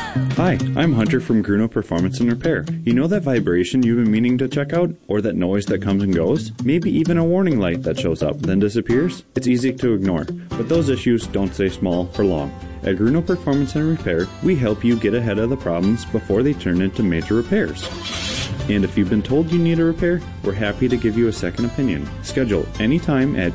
Hi, I'm Hunter from Gruno Performance and Repair. You know that vibration you've been meaning to check out? Or that noise that comes and goes? Maybe even a warning light that shows up, then disappears? It's easy to ignore, but those issues don't stay small for long. At Gruno Performance and Repair, we help you get ahead of the problems before they turn into major repairs. And if you've been told you need a repair, we're happy to give you a second opinion. Schedule anytime at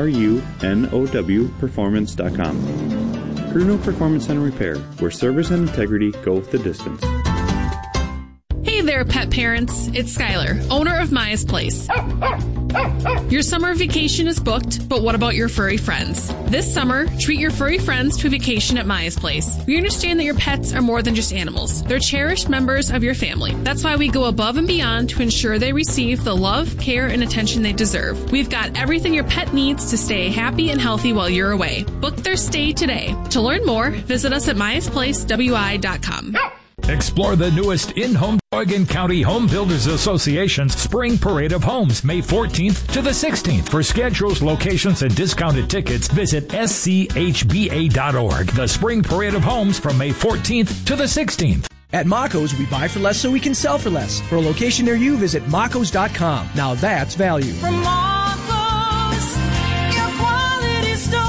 grunowperformance.com. Gruno Performance and Repair, where service and integrity go the distance. Hey there, pet parents. It's Skylar, owner of Maya's Place. Your summer vacation is booked, but what about your furry friends? This summer, treat your furry friends to a vacation at Maya's Place. We understand that your pets are more than just animals. They're cherished members of your family. That's why we go above and beyond to ensure they receive the love, care, and attention they deserve. We've got everything your pet needs to stay happy and healthy while you're away. Book their stay today. To learn more, visit us at myasplacewi.com. Explore the newest in-home Oregon County Home Builders Association's Spring Parade of Homes, May 14th to the 16th. For schedules, locations, and discounted tickets, visit schba.org. The Spring Parade of Homes from May 14th to the 16th. At Mako's, we buy for less so we can sell for less. For a location near you, visit makos.com. Now that's value. From Mako's, your quality store.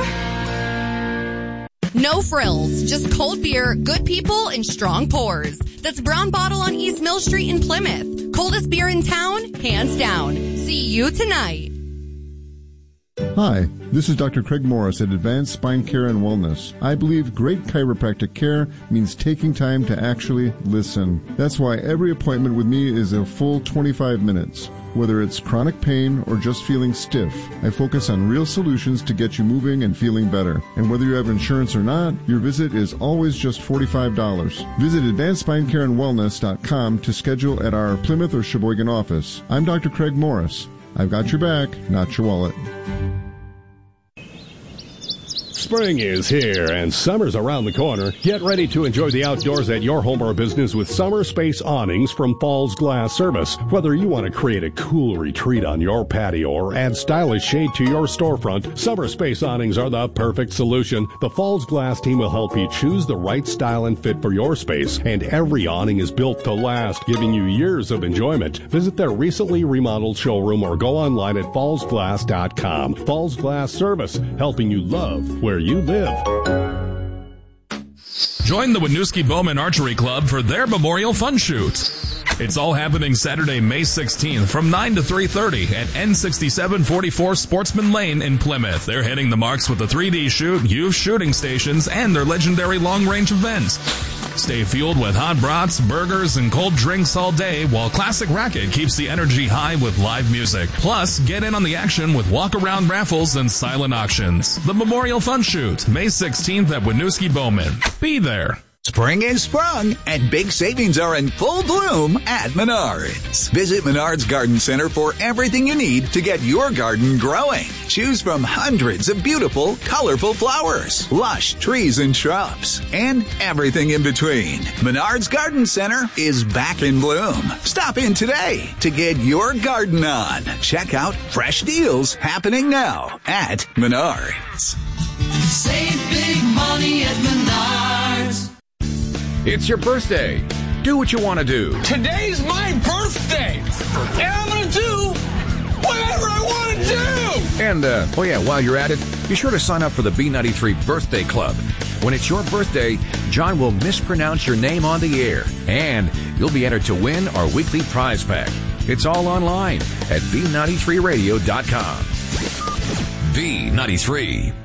No frills, just cold beer, good people, and strong pours. That's Brown Bottle on East Mill Street in Plymouth. Coldest beer in town, hands down. See you tonight. Hi, this is Dr. Craig Morris at Advanced Spine Care and Wellness. I believe great chiropractic care means taking time to actually listen. That's why every appointment with me is a full 25 minutes. Whether it's chronic pain or just feeling stiff, I focus on real solutions to get you moving and feeling better. And whether you have insurance or not, your visit is always just $45. Visit AdvancedSpineCareAndWellness.com to schedule at our Plymouth or Sheboygan office. I'm Dr. Craig Morris. I've got your back, not your wallet. Spring is here and summer's around the corner. Get ready to enjoy the outdoors at your home or business with Summer Space Awnings from Falls Glass Service. Whether you want to create a cool retreat on your patio or add stylish shade to your storefront, Summer Space Awnings are the perfect solution. The Falls Glass team will help you choose the right style and fit for your space, and every awning is built to last, giving you years of enjoyment. Visit their recently remodeled showroom or go online at fallsglass.com. Falls Glass Service, helping you love where you live. Join the Winooski Bowman Archery Club for their Memorial Fun Shoot. It's all happening Saturday, May 16th from 9 to 3:30 at N6744 Sportsman Lane in Plymouth. They're hitting the marks with the 3D shoot, youth shooting stations, and their legendary long-range events. Stay fueled with hot brats, burgers, and cold drinks all day while Classic Racket keeps the energy high with live music. Plus, get in on the action with walk-around raffles and silent auctions. The Memorial Fun Shoot, May 16th at Winooski Bowman. Be there. Spring is sprung, and big savings are in full bloom at Menards. Visit Menards Garden Center for everything you need to get your garden growing. Choose from hundreds of beautiful, colorful flowers, lush trees and shrubs, and everything in between. Menards Garden Center is back in bloom. Stop in today to get your garden on. Check out fresh deals happening now at Menards. Save big money at Menards. It's your birthday. Do what you want to do. Today's my birthday, and I'm going to do whatever I want to do. And, while you're at it, be sure to sign up for the B93 Birthday Club. When it's your birthday, John will mispronounce your name on the air, and you'll be entered to win our weekly prize pack. It's all online at B93radio.com. B93.